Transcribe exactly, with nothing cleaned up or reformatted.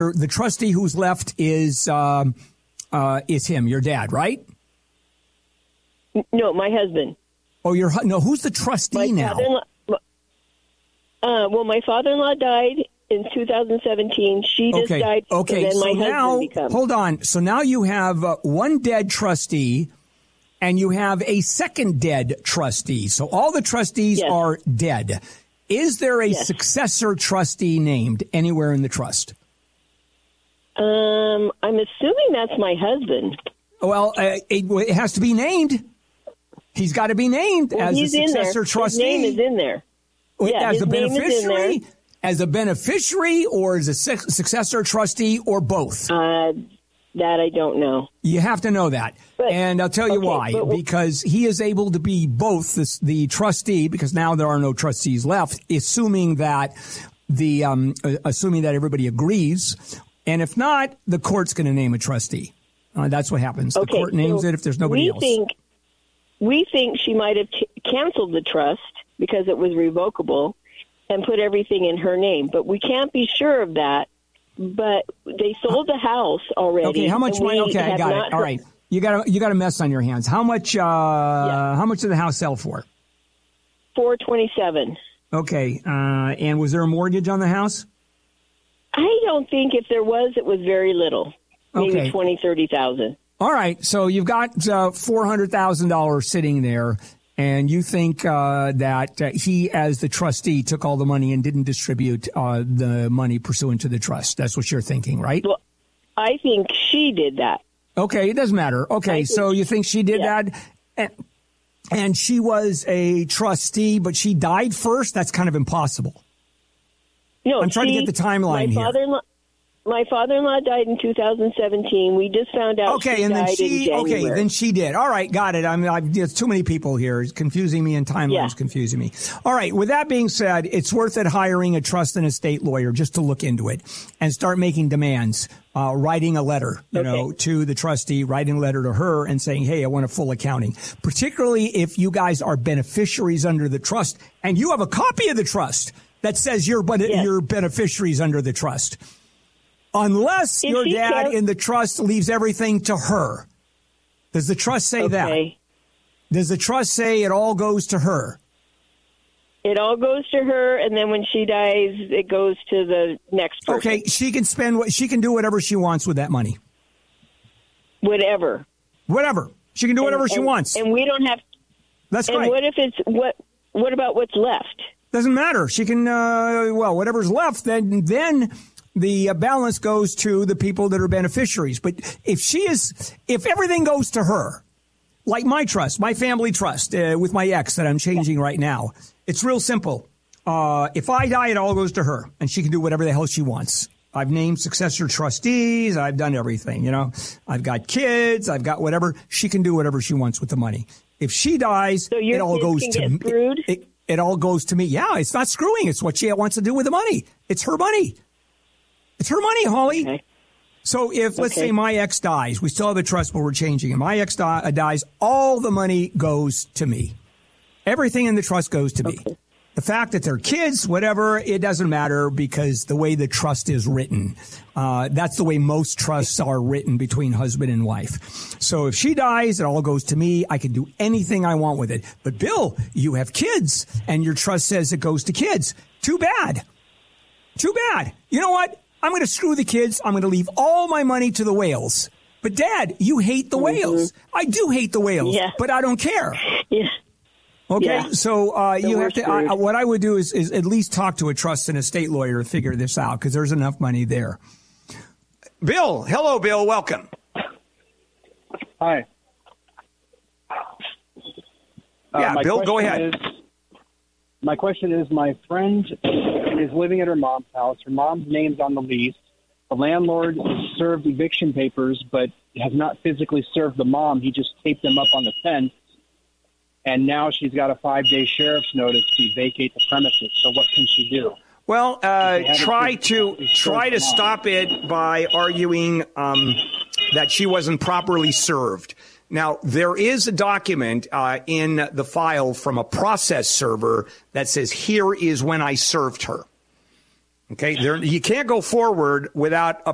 The trustee who's left is um, uh, is him, your dad, right? No, my husband. Oh, your hu- no. Who's the trustee my now? Uh, well, my father-in-law died in two thousand seventeen. She just okay. died. Okay. So, so then my now, husband becomes. hold on. So now you have uh, one dead trustee, and you have a second dead trustee. So all the trustees yes. are dead. Is there a yes. successor trustee named anywhere in the trust? Um, I'm assuming that's my husband. Well, uh, it, it has to be named. He's got to be named well, as a he's in there. successor trustee. His name is in there. Yeah, as his a name is in beneficiary, there. as a beneficiary, or as a su- successor trustee, or both. Uh, that I don't know. You have to know that, but, and I'll tell you okay, why. But, because he is able to be both the, the trustee, because now there are no trustees left, assuming that the um, assuming that everybody agrees, and if not, the court's going to name a trustee. Uh, that's what happens. Okay, the court names so it if there's nobody we else. Think, we think she might have t- canceled the trust because it was revocable and put everything in her name. But we can't be sure of that. But they sold the house already. Okay, how much money? Okay, I got it. All right. You got a, you got a mess on your hands. How much uh, yeah. how much did the house sell for? four twenty-seven. Okay. Uh, and was there a mortgage on the house? I don't think if there was, it was very little. Maybe okay. twenty, thirty thousand. All right. So you've got uh, four hundred thousand dollars sitting there, and you think uh, that uh, he, as the trustee, took all the money and didn't distribute uh, the money pursuant to the trust. That's what you're thinking, right? Well, I think she did that. Okay. It doesn't matter. Okay. think, So you think she did yeah. that? And, and she was a trustee, but she died first? That's kind of impossible. No, I'm trying she, to get the timeline my here. Father-in-law, my father-in-law died in two thousand seventeen. We just found out okay, she and then died she, in January. okay, then she did. All right, got it. I'm, I'm, there's too many people here. It's confusing me, and timeline's yeah. confusing me. All right, with that being said, it's worth it hiring a trust and estate lawyer just to look into it and start making demands, uh, writing a letter, you okay. know, to the trustee, writing a letter to her and saying, hey, I want a full accounting, particularly if you guys are beneficiaries under the trust and you have a copy of the trust that says you're, yes. you're beneficiaries under the trust. Unless if your dad can- in the trust leaves everything to her. Does the trust say okay. that? Does the trust say it all goes to her? It all goes to her, and then when she dies, it goes to the next person. Okay, she can spend what she can do whatever she wants with that money. Whatever. Whatever. She can do whatever and, she and, wants. And we don't have. That's and right. what if it's what? What about what's left? Doesn't matter. She can. Uh, well, whatever's left, then then. The uh, balance goes to the people that are beneficiaries. But if she is, if everything goes to her, like my trust, my family trust uh, with my ex that I'm changing right now, it's real simple. Uh, if I die, it all goes to her and she can do whatever the hell she wants. I've named successor trustees. I've done everything, you know, I've got kids. I've got whatever. She can do whatever she wants with the money. If she dies, so your it all kids goes can to get me. screwed? It, it, it all goes to me. Yeah, it's not screwing. It's what she wants to do with the money. It's her money. It's her money, Holly. Okay. So if, let's okay. say my ex dies, we still have a trust, but we're changing it. My ex di- dies, all the money goes to me. Everything in the trust goes to me. Okay. The fact that they're kids, whatever, it doesn't matter because the way the trust is written, uh, that's the way most trusts are written between husband and wife. So if she dies, it all goes to me. I can do anything I want with it. But Bill, you have kids and your trust says it goes to kids. Too bad. Too bad. You know what? I'm going to screw the kids. I'm going to leave all my money to the whales. But Dad, you hate the mm-hmm. whales. I do hate the whales, yeah. but I don't care. Yeah. Okay, yeah. so uh, so you have to. I, what I would do is, is at least talk to a trust and estate lawyer to figure this out because there's enough money there. Bill, hello, Bill. Welcome. Hi. Yeah, uh, Bill, go ahead. Is, my question is, my friend is living at her mom's house. Her mom's name's on the lease. The landlord served eviction papers, but has not physically served the mom. He just taped them up on the fence. And now she's got a five-day sheriff's notice to vacate the premises. So what can she do? Well, uh, try to try to stop it by arguing um, that she wasn't properly served. Now, there is a document uh, in the file from a process server that says, here is when I served her. Okay, there, you can't go forward without a